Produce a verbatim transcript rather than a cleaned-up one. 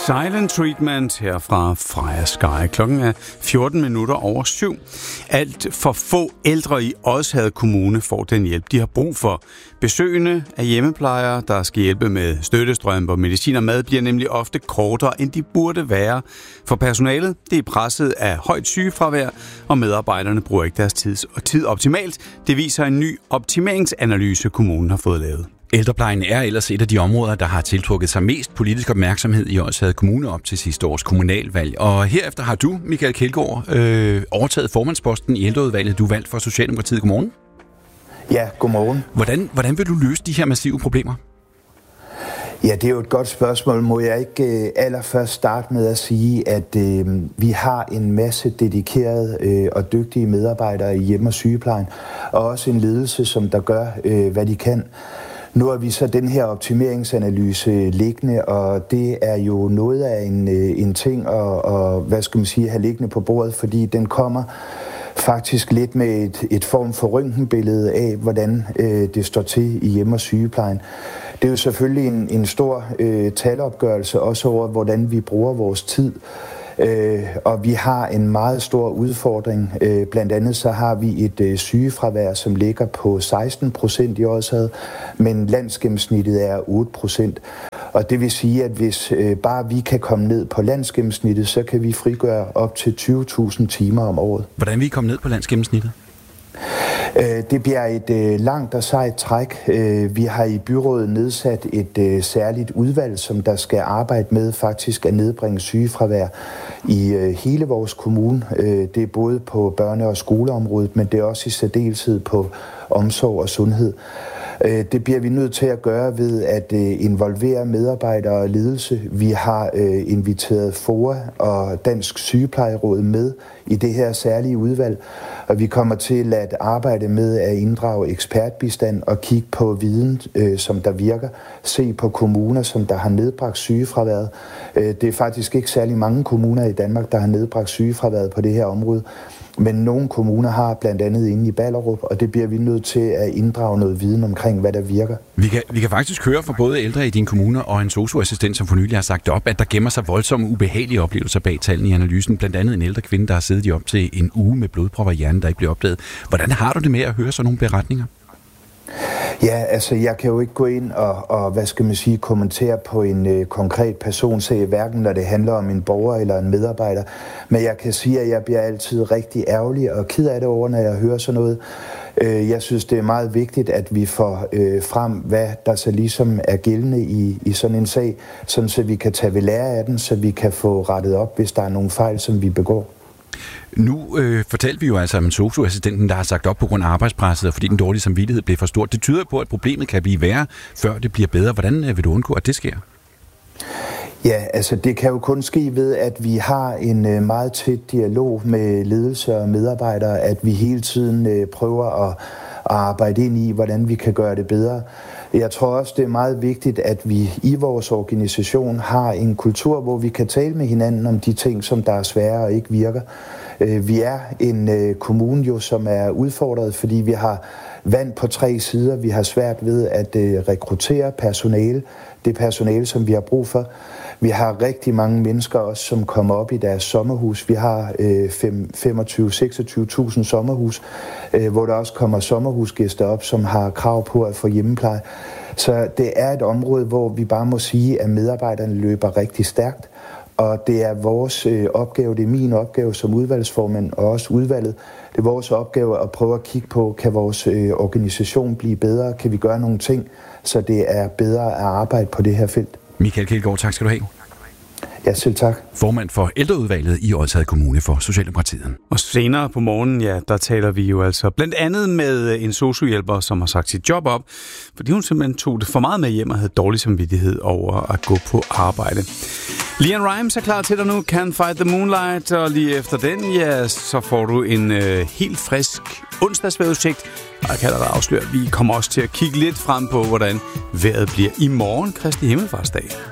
Silent Treatment her fra Freja Sky. Klokken er fjorten minutter over syv. Alt for få ældre i Odsherred Kommune får den hjælp, de har brug for. Besøgende af hjemmeplejere, der skal hjælpe med støttestrømper, medicin og mad, bliver nemlig ofte kortere, end de burde være. For personalet, det er presset af højt sygefravær, og medarbejderne bruger ikke deres tid, tid optimalt. Det viser en ny optimeringsanalyse, kommunen har fået lavet. Ældreplejen er ellers et af de områder, der har tiltrukket sig mest politisk opmærksomhed i Odsherred Kommune op til sidste års kommunalvalg. Og herefter har du, Michael Kjeldgaard, øh, overtaget formandsposten i ældreudvalget. Du er valgt for Socialdemokratiet. Godmorgen. Ja, godmorgen. Hvordan, hvordan vil du løse de her massive problemer? Ja, det er jo et godt spørgsmål. Må jeg ikke øh, allerførst starte med at sige, at øh, vi har en masse dedikerede øh, og dygtige medarbejdere i hjemme- og sygeplejen, og også en ledelse, som der gør, øh, hvad de kan. Nu har vi så den her optimeringsanalyse liggende, og det er jo noget af en, en ting at, og, hvad skal man sige, have liggende på bordet, fordi den kommer faktisk lidt med et, et form for røntgenbillede af, hvordan øh, det står til i hjemme- og sygeplejen. Det er jo selvfølgelig en, en stor øh, talopgørelse, også over, hvordan vi bruger vores tid. Øh, og vi har en meget stor udfordring. Øh, blandt andet så har vi et øh, sygefravær, som ligger på seksten procent i Odsherred, men landsgennemsnittet er otte procent. Og det vil sige, at hvis øh, bare vi kan komme ned på landsgennemsnittet, så kan vi frigøre op til tyve tusind timer om året. Hvordan vil I komme ned på landsgennemsnittet? Det bliver et øh, langt og sejt træk. Øh, vi har i byrådet nedsat et øh, særligt udvalg, som der skal arbejde med faktisk at nedbringe sygefravær i øh, hele vores kommune. Øh, det er både på børne- og skoleområdet, men det er også i særdeleshed på omsorg og sundhed. Øh, det bliver vi nødt til at gøre ved at øh, involvere medarbejdere og ledelse. Vi har øh, inviteret F O A og Dansk Sygeplejeråd med i det her særlige udvalg, og vi kommer til at arbejde med at inddrage ekspertbistand og kigge på viden, øh, som der virker. Se på kommuner, som der har nedbragt sygefraværet. Øh, det er faktisk ikke særlig mange kommuner i Danmark, der har nedbragt sygefraværet på det her område. Men nogle kommuner har blandt andet inde i Ballerup, og det bliver vi nødt til at inddrage noget viden omkring, hvad der virker. Vi kan, vi kan faktisk høre fra både ældre i din kommune og en sosu-assistent, som for nylig har sagt op, at der gemmer sig voldsomme, ubehagelige oplevelser bag tallene i analysen. Blandt andet en ældre kvinde, der har siddet i op til en uge med blodpropper i hjernen, der ikke blev opdaget. Hvordan har du det med at høre sådan nogle beretninger? Ja, altså jeg kan jo ikke gå ind og, og hvad skal man sige, kommentere på en øh, konkret personsag, hverken når det handler om en borger eller en medarbejder. Men jeg kan sige, at jeg bliver altid rigtig ærgerlig og ked af det over, når jeg hører sådan noget. Øh, jeg synes, det er meget vigtigt, at vi får øh, frem, hvad der så ligesom er gældende i, i sådan en sag, sådan så vi kan tage ved lære af den, så vi kan få rettet op, hvis der er nogle fejl, som vi begår. Nu øh, fortalte vi jo altså om en sosu-assistenten, der har sagt op på grund af arbejdspresset, og fordi den dårlige samvittighed blev for stort. Det tyder på, at problemet kan blive værre, før det bliver bedre. Hvordan øh, vil du undgå, at det sker? Ja, altså det kan jo kun ske ved, at vi har en øh, meget tæt dialog med ledelse og medarbejdere, at vi hele tiden øh, prøver at, at arbejde ind i, hvordan vi kan gøre det bedre. Jeg tror også, det er meget vigtigt, at vi i vores organisation har en kultur, hvor vi kan tale med hinanden om de ting, som der er svære og ikke virker. Vi er en kommune, jo, som er udfordret, fordi vi har vand på tre sider. Vi har svært ved at rekruttere personale, det personale, som vi har brug for. Vi har rigtig mange mennesker også, som kommer op i deres sommerhus. Vi har femogtyve til seksogtyve tusind sommerhus, hvor der også kommer sommerhusgæster op, som har krav på at få hjemmepleje. Så det er et område, hvor vi bare må sige, at medarbejderne løber rigtig stærkt. Og det er vores øh, opgave, det er min opgave som udvalgsformand og også udvalget. Det er vores opgave at prøve at kigge på, kan vores øh, organisation blive bedre? Kan vi gøre nogle ting, så det er bedre at arbejde på det her felt? Michael Kjeldgaard, tak skal du have. Ja, selv tak. Formand for ældreudvalget i Odsherred Kommune for Socialdemokratiet. Og senere på morgenen, ja, der taler vi jo altså blandt andet med en sosu-hjælper, som har sagt sit job op, fordi hun simpelthen tog det for meget med hjem og havde dårlig samvittighed over at gå på arbejde. Leanne Rimes er klar til dig nu, Can't Fight the Moonlight, og lige efter den, ja, så får du en øh, helt frisk onsdagsvejrudsigt. Og jeg kan allerede afsløre, at vi kommer også til at kigge lidt frem på, hvordan vejret bliver i morgen, Kristi Himmelfartsdag.